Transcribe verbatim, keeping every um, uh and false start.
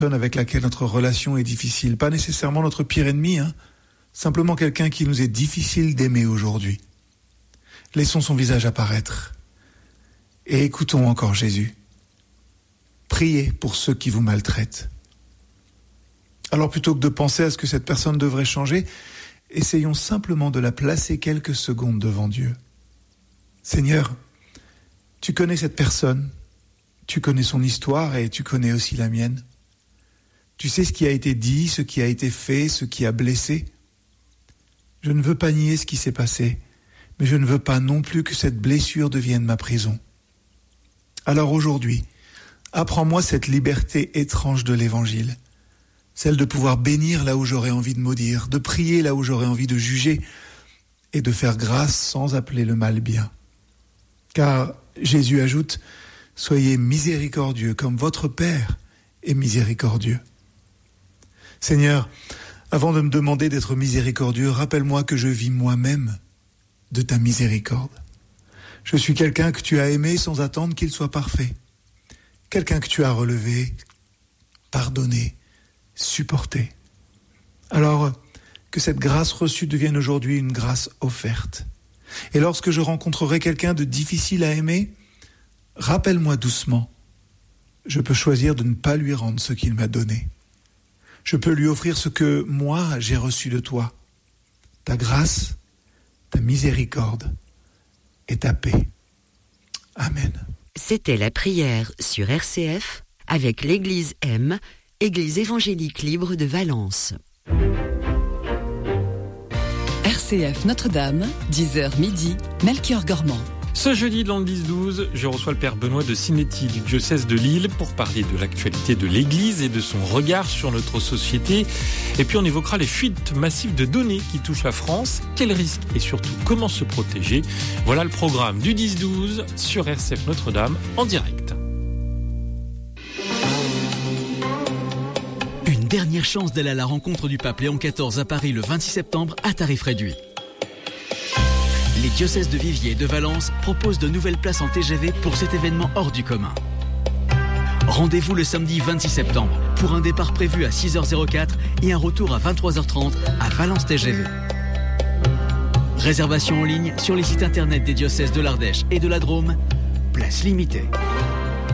avec laquelle notre relation est difficile, pas nécessairement notre pire ennemi, hein, simplement quelqu'un qui nous est difficile d'aimer aujourd'hui. Laissons son visage apparaître et écoutons encore Jésus. Priez pour ceux qui vous maltraitent. Alors plutôt que de penser à ce que cette personne devrait changer, essayons simplement de la placer quelques secondes devant Dieu. Seigneur, tu connais cette personne, tu connais son histoire et tu connais aussi la mienne. Tu sais ce qui a été dit, ce qui a été fait, ce qui a blessé. Je ne veux pas nier ce qui s'est passé, mais je ne veux pas non plus que cette blessure devienne ma prison. Alors aujourd'hui, apprends-moi cette liberté étrange de l'Évangile, celle de pouvoir bénir là où j'aurais envie de maudire, de prier là où j'aurais envie de juger et de faire grâce sans appeler le mal bien. Car Jésus ajoute, « Soyez miséricordieux comme votre Père est miséricordieux. » Seigneur, avant de me demander d'être miséricordieux, rappelle-moi que je vis moi-même de ta miséricorde. Je suis quelqu'un que tu as aimé sans attendre qu'il soit parfait. Quelqu'un que tu as relevé, pardonné, supporté. Alors, que cette grâce reçue devienne aujourd'hui une grâce offerte. Et lorsque je rencontrerai quelqu'un de difficile à aimer, rappelle-moi doucement, je peux choisir de ne pas lui rendre ce qu'il m'a donné. Je peux lui offrir ce que moi j'ai reçu de toi, ta grâce, ta miséricorde et ta paix. Amen. C'était la prière sur R C F avec l'Église M, Église évangélique libre de Valence. R C F Notre-Dame, dix heures midi, Melchior Gormand. Ce jeudi dans le dix douze, je reçois le Père Benoît de Sinetti du diocèse de Lille pour parler de l'actualité de l'Église et de son regard sur notre société. Et puis on évoquera les fuites massives de données qui touchent la France, quels risques et surtout comment se protéger. Voilà le programme du dix douze sur R C F Notre-Dame en direct. Une dernière chance d'aller à la rencontre du pape Léon quatorze à Paris le vingt-six septembre à tarif réduit. Les diocèses de Viviers et de Valence proposent de nouvelles places en T G V pour cet événement hors du commun. Rendez-vous le samedi vingt-six septembre pour un départ prévu à six heures quatre et un retour à vingt-trois heures trente à Valence T G V. Réservation en ligne sur les sites internet des diocèses de l'Ardèche et de la Drôme. Place limitée.